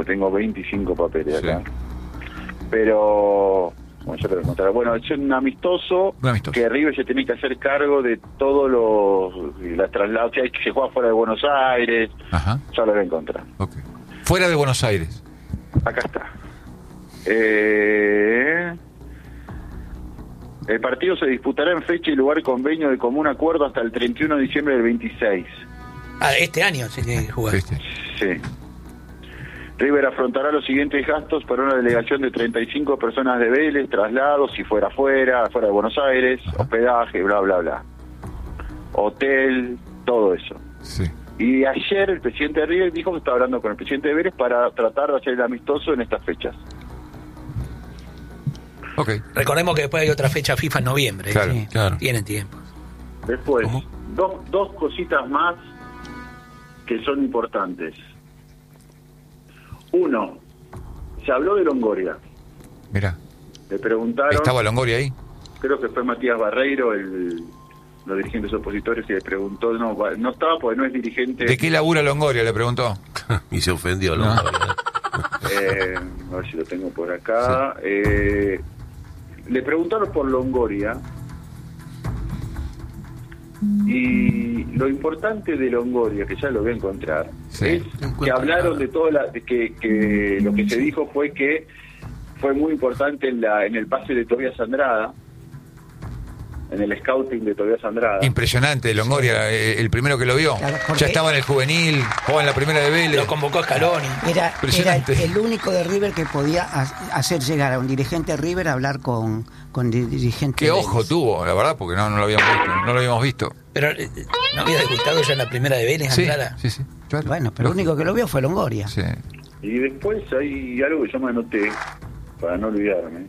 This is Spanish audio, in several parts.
porque tengo 25 papeles Sí. acá. Pero, bueno, ya te voy a contar. Bueno, es un amistoso, que River se tiene que hacer cargo de todos los traslados. O sea, que se juega fuera de Buenos Aires. Ajá. Ya lo voy a encontrar. Okay. Fuera de Buenos Aires. Acá está. El partido se disputará en fecha y lugar convenio de común acuerdo hasta el 31 de diciembre del 26. Este año se tiene que jugar. Sí. River afrontará los siguientes gastos para una delegación de 35 personas de Vélez, traslados, si fuera fuera de Buenos Aires, hospedaje, bla, bla, bla. Hotel, todo eso. Sí. Y ayer el presidente de River dijo que estaba hablando con el presidente de Vélez para tratar de hacer el amistoso en estas fechas. Okay. Recordemos que después hay otra fecha FIFA en noviembre. Claro, ¿sí? claro. Tienen tiempo. Después, dos cositas más que son importantes. Uno, se habló de Longoria. Mirá. Le preguntaron... ¿Estaba Longoria ahí? Creo que fue Matías Barreiro, los dirigentes opositores, que le preguntó... No estaba porque no es dirigente... ¿De qué labura Longoria? Le preguntó. Y se ofendió Longoria. A ver si lo tengo por acá. Sí. Le preguntaron por Longoria. Y lo importante de Longoria, que ya lo voy a encontrar, es que hablaron de todo que lo que se dijo fue que fue muy importante en el pase de Tobias Andrada, en el scouting de Tobias Andrada. Impresionante, Longoria, el primero que lo vio. Claro, ya estaba en el juvenil, jugaba en la primera de Vélez. Lo convocó Scaloni. Era el único de River que podía hacer llegar a un dirigente de River a hablar con dirigentes. Qué ojo tuvo, la verdad, porque no lo habíamos visto. Pero ¿no había debutado ya en la primera de Vélez, Andrada? Sí. Claro. Bueno, pero el único que lo vio fue Longoria. Sí. Y después hay algo que yo me anoté, para no olvidarme,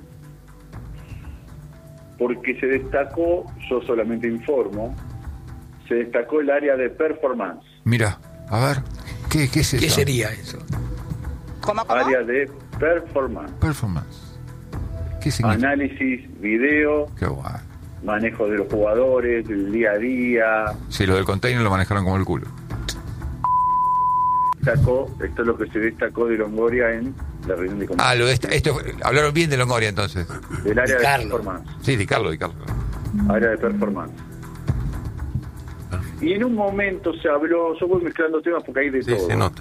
porque se destacó, yo solamente informo, se destacó el área de performance. Mira, a ver, ¿qué es eso? ¿Qué sería eso? ¿Cómo? Área de performance. ¿Qué significa? Análisis, video, qué guay. Manejo de los jugadores, el día a día. Sí, lo del container lo manejaron como el culo. Esto es lo que se destacó de Longoria en la reunión de comisión. Hablaron bien de Longoria entonces. Del área de performance. Sí, de Carlos. Área de performance. Y en un momento se habló, yo voy mezclando temas porque hay de todo. Sí, se nota.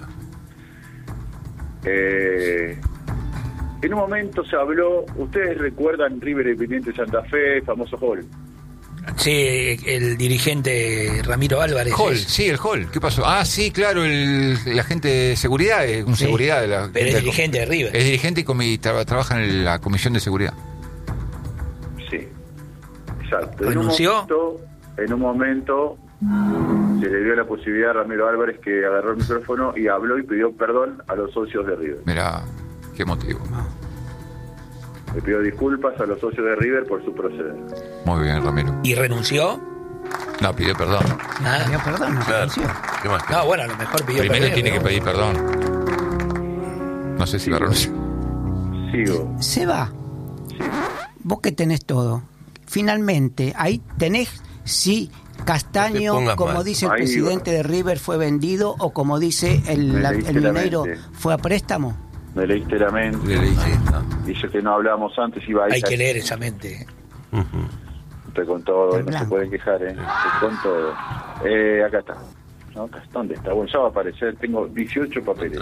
En un momento se habló, ¿ustedes recuerdan River Independiente Santa Fe, famoso Hall? Sí, el dirigente Ramiro Álvarez. Hall, sí, el Hall. ¿Qué pasó? Ah, sí, claro, el agente de seguridad, seguridad de la... Pero es dirigente de River. Es dirigente y trabaja en la comisión de seguridad. Sí, exacto. ¿Renunció? En un momento se le dio la posibilidad a Ramiro Álvarez, que agarró el micrófono y habló y pidió perdón a los socios de River. Mirá, qué motivo. Le pidió disculpas a los socios de River por su proceder. Muy bien, Ramiro. ¿Y renunció? No, pidió perdón. Nada. Pidió perdón, no renunció. ¿Qué más? No, bueno, a lo mejor pidió Primero perdón. tiene que pedir perdón. No sé si va a renunciar. Sigo. Seba, vos que tenés todo, finalmente, ahí tenés, sí, Castaño, como mal. dice el Ahí presidente de River, fue vendido, o como dice el Mineiro, fue a préstamo. Me leíste la mente. Dice que no hablábamos antes, iba a ir. Hay que leer esa mente. Estoy con todo, no se pueden quejar, Estoy con todo. Acá está. ¿No? ¿Dónde está? Bueno, ya va a aparecer. Tengo 18 papeles.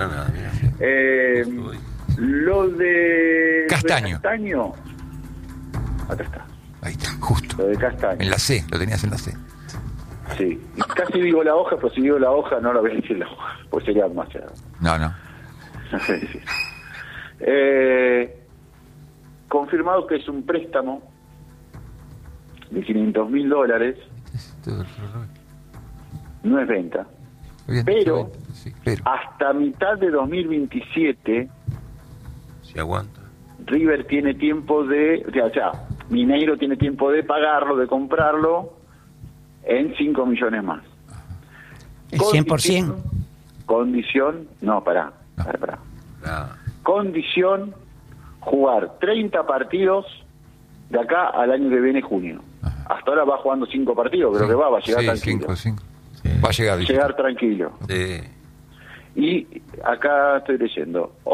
Lo de Castaño. Acá está. Ahí está, justo. Lo de Castaño. En la C, lo tenías en la C. Sí. Casi digo la hoja, pero si digo la hoja no la voy a decir la hoja, pues sería demasiado. No. Confirmado que es un préstamo de $500,000. No es venta. Pero hasta mitad de 2027 se aguanta. River tiene tiempo de... O sea, Mineiro tiene tiempo de pagarlo, de comprarlo en 5 millones más. ¿El 100%? Condición... No, pará. Condición: jugar 30 partidos de acá al año que viene, junio. Hasta ahora va jugando 5 partidos, creo que va a llegar tranquilo. Cinco. Va a llegar. Llegar tranquilo. Sí. Y acá estoy leyendo.